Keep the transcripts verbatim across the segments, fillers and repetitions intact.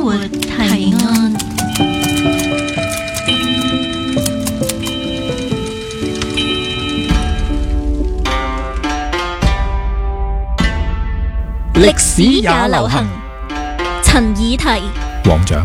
活提案。 歷史也流行， 陳以提。 黃獎。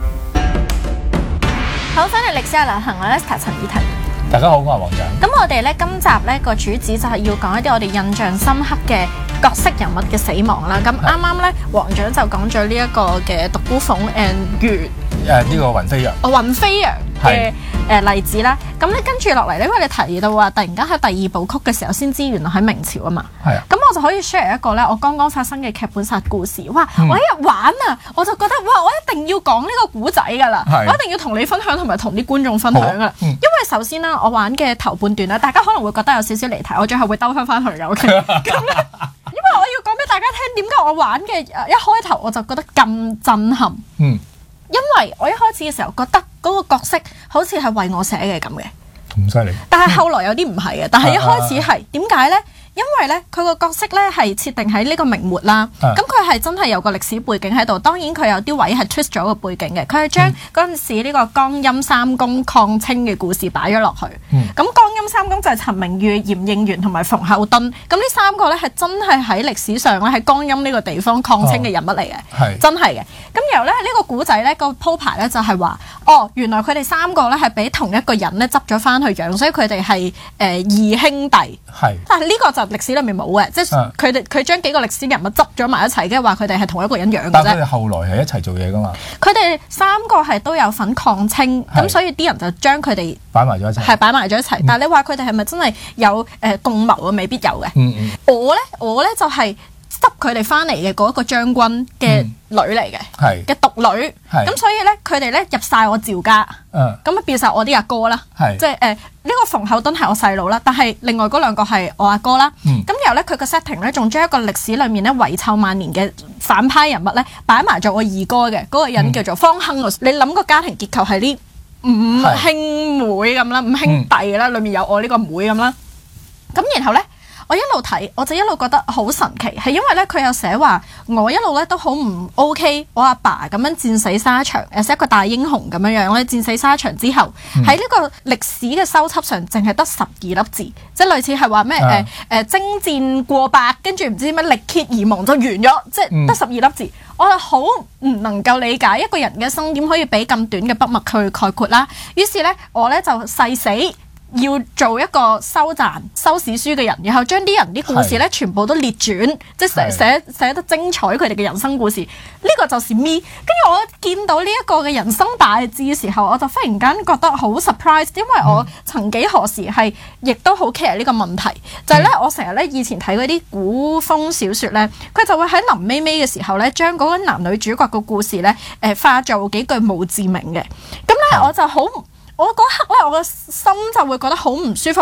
好，翻嚟歷史也流行，我係 Esther 陳以提。 大家好，我係黃獎。 咁我哋咧今集咧個主旨就係要講一啲我哋印象深刻嘅角色人物嘅死亡啦。咁啱啱咧黃獎就講咗呢一個嘅獨孤鳳 and 月誒呢個雲飛揚， 哦雲飛揚嘅誒例子啦。咁咧跟住落嚟咧，因為你提到話突然間喺第二部曲嘅時候先知原來喺明朝啊嘛。 係啊。 咁我就可以 share 一個咧我剛剛發生嘅劇本殺故事。哇！嗯、我一日玩啊，我就覺得哇，我一定要講呢個古仔㗎啦，我一定要同你分享同埋同啲觀眾分享㗎啦。嗯、因為首先啦，我玩嘅頭半段咧，大家可能會覺得有少少離題，我最後會兜翻翻去嘅。OK，咁咧，因為我要講俾大家聽點解我玩嘅一開頭我就覺得咁震撼。嗯。因為我一開始嘅時候覺得嗰個角色好似係為我寫嘅咁嘅， 咁犀利。 但係後來有啲唔係嘅，但係一開始係點解呢？因為咧，佢個角色咧係設定喺呢個明末啦，咁佢係真係有個歷史背景喺度。當然佢有啲位係 twist 咗個背景嘅，佢係將嗰陣時呢個江陰三公抗清嘅故事擺咗落去。咁、嗯、江陰三公就係陳明裕、嚴應元同埋馮厚敦。咁呢三個咧係真係喺歷史上咧喺江陰呢個地方抗清嘅人物嚟嘅，哦、真係嘅。咁然後咧呢、呢個古仔咧個鋪排咧就係話，哦原來佢哋三個咧係俾同一個人咧執咗翻去養，所以佢哋係誒義兄弟。係，但係呢個就歷史裏面冇嘅，即係佢哋佢將幾個歷史人物執咗埋一齊，跟住話佢哋係同一個人養嘅啫。 但係佢哋後來係一齊做嘢噶嘛？ 佢哋三個係都有份抗清，咁所以啲人就將佢哋擺埋咗一齊，係擺埋咗一齊。嗯、但係你話佢哋係咪真係有誒、呃、共謀啊？未必有嘅。嗯嗯。我咧，我咧就係、是。執佢哋翻嚟嘅嗰一個將軍嘅女嚟嘅，嘅獨、嗯、女，咁所以咧佢哋咧入晒我趙家，咁啊變晒我啲阿哥啦，即係誒呢個馮厚敦係我細佬啦，但係另外嗰兩個係我阿哥啦，咁、嗯、然後咧佢個 setting 咧仲將一個歷史裏面咧遺臭萬年嘅反派人物咧擺埋咗我二哥嘅嗰、那個人叫做方亨，嗯、你諗個家庭結構係呢五兄妹咁啦，五兄弟啦，裏面有我呢個妹咁啦，咁然後咧。我一路睇，我就一路覺得好神奇，係因為咧佢有寫話，我一路咧都好唔 OK，我阿爸咁樣戰死沙場，誒寫一個大英雄咁樣樣咧，戰死沙場之後，喺呢、嗯、個歷史嘅收輯上，淨係得十二粒字，即係類似係話咩誒誒征戰過百，跟住唔知咩力竭而亡就完咗，即係得十二粒字，嗯、我就好唔能夠理解一個人嘅生點可以俾咁短嘅筆墨去概括啦。於是咧，我咧就誓死。要做一個收賺收史書嘅人，然後將啲人啲故事咧全部都列傳，即係寫寫寫得精彩佢哋嘅人生故事。呢、這個就是 me。跟住我見到呢一個嘅人生大志嘅時候，我就忽然間覺得好 surprise， 因為我曾幾何時係亦都好 care 呢個問題，就係、是、咧我成日咧以前睇嗰啲古風小説咧，佢就會喺臨尾尾嘅時候咧，將嗰個男女主角嘅故事咧誒、呃、化做幾句墓誌銘嘅。咁咧我就好。我嗰刻咧，我個心就會覺得好唔舒服。